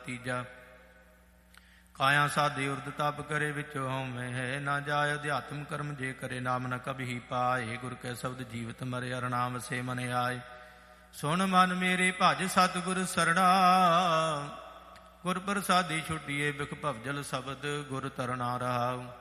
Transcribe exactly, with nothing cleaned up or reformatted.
ਤੀਜਾ ਕਾਇਆ ਸਾਧੇ ਉਰਦ ਤਪ ਕਰੇ ਵਿੱਚ ਹਉਮੈ ਹੈ ਨਾ ਜਾਇ ਅਧਿਆਤਮ ਕਰਮ ਜੇ ਕਰੇ ਨਾਮ ਨ ਕਬਹੀ ਪਾਏ ਗੁਰ ਕੈ ਸ਼ਬਦ ਜੀਵਤ ਮਰੇ ਅਰ ਨਾਮ ਸੇ ਮਨ ਆਏ ਸੁਣ ਮਨ ਮੇਰੇ ਭਜ ਸਤਿਗੁਰ ਸਰਣਾ ਗੁਰ ਪ੍ਰਸਾਦੀ ਛੁਟੀਏ ਬਿਖ ਭਵਜਲ ਸ਼ਬਦ ਗੁਰ ਤਰਣਾ ਰਹਾਉ